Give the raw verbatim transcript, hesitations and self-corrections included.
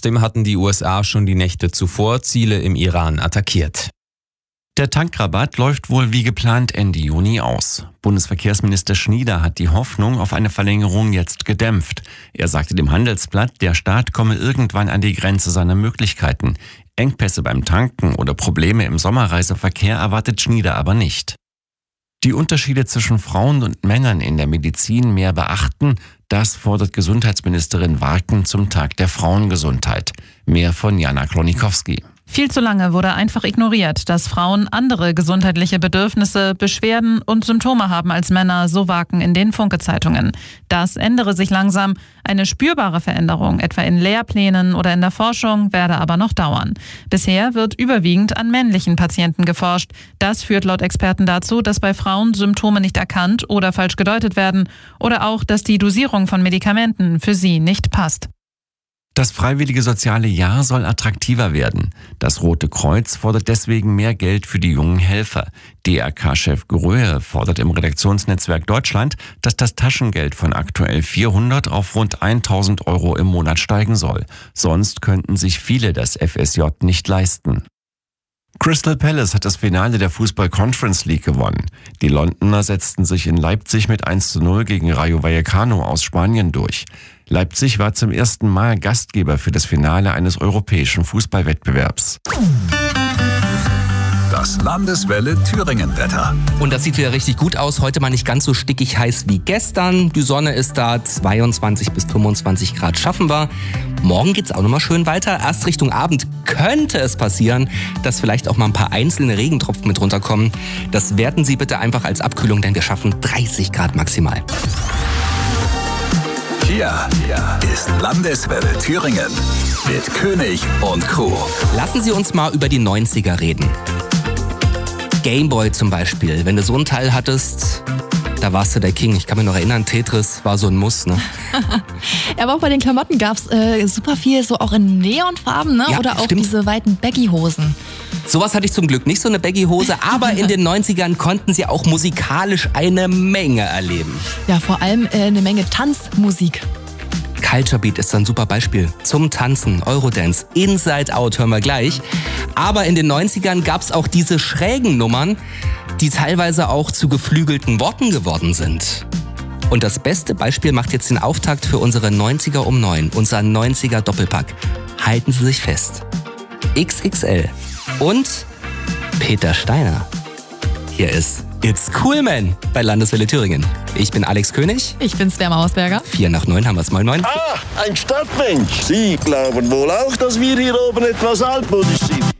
Trotzdem hatten die U S A schon die Nächte zuvor Ziele im Iran attackiert. Der Tankrabatt läuft wohl wie geplant Ende Juni aus. Bundesverkehrsminister Schnieder hat die Hoffnung auf eine Verlängerung jetzt gedämpft. Er sagte dem Handelsblatt, der Staat komme irgendwann an die Grenze seiner Möglichkeiten. Engpässe beim Tanken oder Probleme im Sommerreiseverkehr erwartet Schnieder aber nicht. Die Unterschiede zwischen Frauen und Männern in der Medizin mehr beachten, das fordert Gesundheitsministerin Warken zum Tag der Frauengesundheit. Mehr von Jana Klonikowski. Viel zu lange wurde einfach ignoriert, dass Frauen andere gesundheitliche Bedürfnisse, Beschwerden und Symptome haben als Männer, so Warken in den Funke-Zeitungen. Das ändere sich langsam. Eine spürbare Veränderung, etwa in Lehrplänen oder in der Forschung, werde aber noch dauern. Bisher wird überwiegend an männlichen Patienten geforscht. Das führt laut Experten dazu, dass bei Frauen Symptome nicht erkannt oder falsch gedeutet werden oder auch, dass die Dosierung von Medikamenten für sie nicht passt. Das freiwillige soziale Jahr soll attraktiver werden. Das Rote Kreuz fordert deswegen mehr Geld für die jungen Helfer. D R K-Chef Gröhe fordert im Redaktionsnetzwerk Deutschland, dass das Taschengeld von aktuell vierhundert auf rund tausend Euro im Monat steigen soll. Sonst könnten sich viele das F S J nicht leisten. Crystal Palace hat das Finale der Fußball Conference League gewonnen. Die Londoner setzten sich in Leipzig mit eins zu null gegen Rayo Vallecano aus Spanien durch. Leipzig war zum ersten Mal Gastgeber für das Finale eines europäischen Fußballwettbewerbs. Das Landeswelle Thüringen-Wetter. Und das sieht wieder richtig gut aus. Heute mal nicht ganz so stickig heiß wie gestern. Die Sonne ist da, zweiundzwanzig bis fünfundzwanzig Grad schaffen wir. Morgen geht's auch nochmal schön weiter. Erst Richtung Abend könnte es passieren, dass vielleicht auch mal ein paar einzelne Regentropfen mit runterkommen. Das werten Sie bitte einfach als Abkühlung, denn wir schaffen dreißig Grad maximal. Hier, hier ist Landeswelle Thüringen mit König und Co. Lassen Sie uns mal über die neunziger reden. Gameboy zum Beispiel, wenn du so einen Teil hattest, da warst du der King. Ich kann mich noch erinnern, Tetris war so ein Muss, ne? Aber auch bei den Klamotten gab es äh, super viel, so auch in Neonfarben, ne? Ja, Oder auch stimmt. diese weiten Baggy-Hosen. Sowas hatte ich zum Glück nicht, so eine Baggy-Hose, aber in den neunzigern konnten sie auch musikalisch eine Menge erleben. Ja, vor allem äh, eine Menge Tanzmusik. Culture Beat ist ein super Beispiel. Zum Tanzen, Eurodance, Inside Out hören wir gleich. Aber in den neunzigern gab es auch diese schrägen Nummern, die teilweise auch zu geflügelten Worten geworden sind. Und das beste Beispiel macht jetzt den Auftakt für unsere neunziger um neun, unser neunziger Doppelpack. Halten Sie sich fest. X X L und Peter Steiner. Hier ist It's Cool Man bei Landeswelle Thüringen. Ich bin Alex König. Ich bin Sverma Hausberger. Vier nach neun haben wir es. Moin, moin. Ah, ein Stadtmensch. Sie glauben wohl auch, dass wir hier oben etwas altmodisch sind.